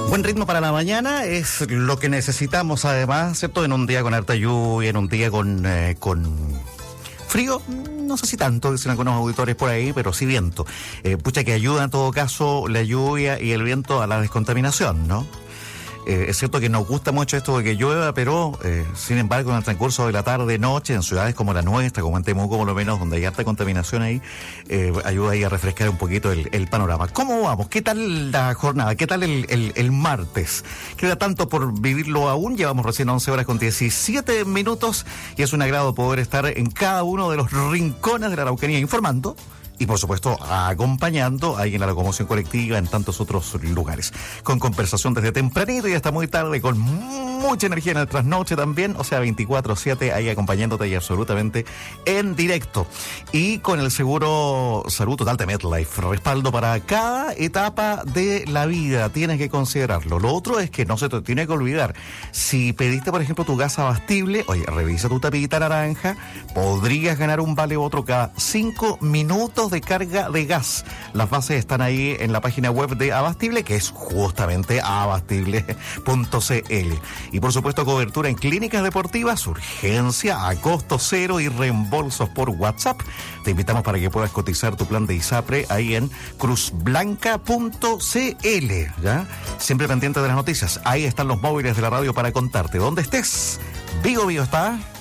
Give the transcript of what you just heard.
Buen ritmo para la mañana es lo que necesitamos, además, ¿cierto? En un día con harta lluvia, en un día con frío, no sé si tanto, dicen algunos auditores por ahí, pero sí viento. Pucha, que ayuda en todo caso la lluvia y el viento a la descontaminación, ¿no? Es cierto que nos gusta mucho esto de que llueva, pero sin embargo en el transcurso de la tarde, noche, en ciudades como la nuestra, como en Temuco por lo menos, donde hay harta contaminación ahí, ayuda ahí a refrescar un poquito el panorama. ¿Cómo vamos? ¿Qué tal la jornada? ¿Qué tal el martes? Queda tanto por vivirlo aún, llevamos recién 11 horas con 17 minutos y es un agrado poder estar en cada uno de los rincones de la Araucanía informando. Y por supuesto, acompañando ahí en la locomoción colectiva, en tantos otros lugares. Con conversación desde tempranito y hasta muy tarde, con mucha energía en el trasnoche también. O sea, 24/7 ahí acompañándote y absolutamente en directo. Y con el seguro Salud Total de MetLife. Respaldo para cada etapa de la vida. Tienes que considerarlo. Lo otro es que no se te tiene que olvidar. Si pediste, por ejemplo, tu gas abastible, oye, revisa tu tapita naranja. Podrías ganar un vale u otro cada 5 minutos de carga de gas. Las bases están ahí en la página web de Abastible, que es justamente abastible.cl. Y por supuesto, cobertura en clínicas deportivas, urgencia a costo cero y reembolsos por WhatsApp. Te invitamos para que puedas cotizar tu plan de ISAPRE ahí en cruzblanca.cl, ¿ya? Siempre pendiente de las noticias. Ahí están los móviles de la radio para contarte. ¿Dónde estés? Vigo está.